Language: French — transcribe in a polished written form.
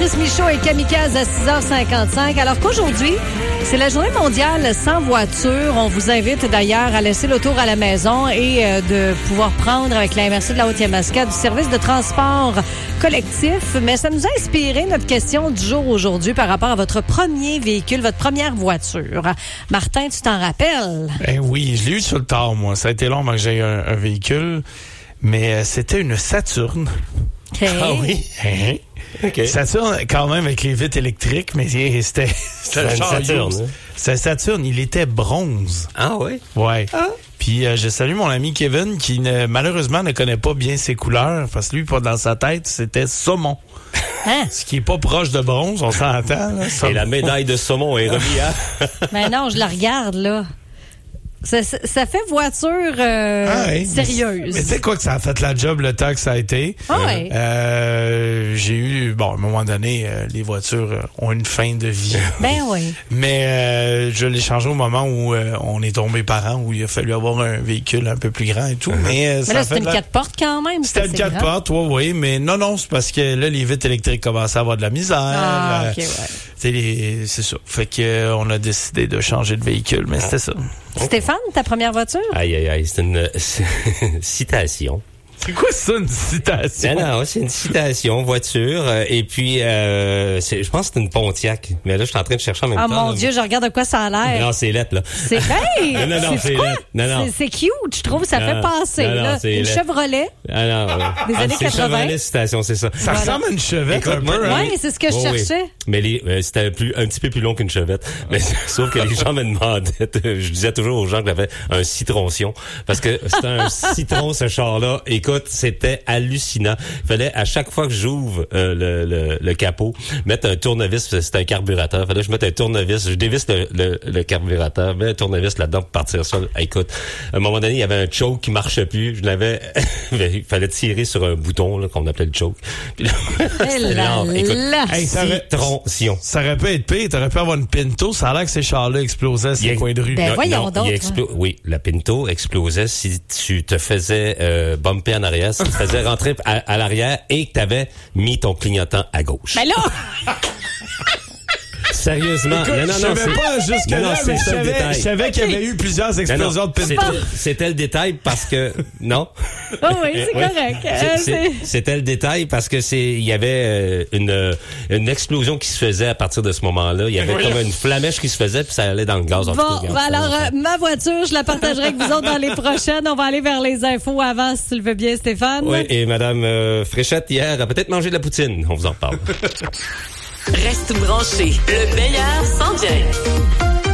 Chris Michaud et Kamikaze à 6h55. Alors qu'aujourd'hui, c'est la journée mondiale sans voiture. On vous invite d'ailleurs à laisser le tour à la maison et de pouvoir prendre avec la MRC de la Haute-Yamaska du service de transport collectif. Mais ça nous a inspiré notre question du jour aujourd'hui par rapport à votre premier véhicule, votre première voiture. Martin, tu t'en rappelles? Ben oui, je l'ai eu sur le tard, moi. Ça a été long avant que j'aie un véhicule, mais c'était une Saturn. Okay. Ah oui? Okay. Saturn, quand même, avec les vitres électriques, mais c'était une Saturn. Hein? C'est Saturn, il était bronze. Ah oui? Ouais. Ah. Puis je salue mon ami Kevin qui malheureusement ne connaît pas bien ses couleurs parce que lui, pas dans sa tête, c'était saumon. Hein? Ce qui est pas proche de bronze, on s'entend. Là, et la médaille de saumon est remise à... Mais non, je la regarde, là. Ça fait voiture sérieuse. Mais tu sais quoi que ça a fait la job le temps que ça a été. Ah ouais. J'ai eu, à un moment donné, les voitures ont une fin de vie. Ben oui. Mais je l'ai changé au moment où on est tombés parents, où il a fallu avoir un véhicule un peu plus grand et tout. Mais là, c'était une 4 portes quand même. C'était une 4 portes, oui. Mais non, c'est parce que là, les vitres électriques commençaient à avoir de la misère. Ah, OK, ouais. C'est ça. Fait que on a décidé de changer de véhicule, mais c'était ça. Stéphane, ta première voiture? Aïe, c'est une citation. C'est quoi ça, une citation? Non, c'est une citation, voiture. Et puis, je pense que c'est une Pontiac. Mais là, je suis en train de chercher en même temps. Ah, mon Dieu, je regarde de quoi ça a l'air. Non, c'est lettre, là. C'est bien. Non, c'est lettre. Non. C'est cute, je trouve. Ça fait passer, là. Une lettre. Chevrolet. Ah non. Des années 80. Chevrolet citation, c'est ça. Ça ressemble à une chevette un peu. Oui, c'est ce que je cherchais. Oui. Mais c'était un petit peu plus long qu'une chevette. Mais sauf que les gens me demandaient, je disais toujours aux gens que j'avais un citrontion. Parce que c'était un citron, ce char-là. Écoute, c'était hallucinant. Il fallait, à chaque fois que j'ouvre le capot, mettre un tournevis, c'était un carburateur. Il fallait que je mette un tournevis, je dévisse le carburateur, mets un tournevis là-dedans pour partir ça. Écoute, à un moment donné, il y avait un choke qui marchait plus. Je l'avais, il fallait tirer sur un bouton là, qu'on appelait le choke. Puis là, citrontion. Ça aurait pu être pire. T'aurais pu avoir une Pinto. Ça a l'air que ces chars-là explosaient sur les coins de rue. Ben voyons donc. Oui, la Pinto explosait si tu te faisais bumper en arrière, si tu te faisais rentrer à l'arrière et que t'avais mis ton clignotant à gauche. Mais là! Sérieusement. Écoute, non, je savais pas jusque-là, mais je savais qu'il y avait eu plusieurs explosions de Pinto. C'était le détail parce que... Non? Oh oui, c'est correct. C'était le détail parce que il y avait une explosion qui se faisait à partir de ce moment-là. Il y avait comme une flamèche qui se faisait puis ça allait dans le gaz. Ma voiture, je la partagerai avec vous autres dans les prochaines. On va aller vers les infos avant, si tu le veux bien, Stéphane. Oui, et Madame Fréchette, hier, a peut-être mangé de la poutine. On vous en reparle. Reste branché. Le meilleur sans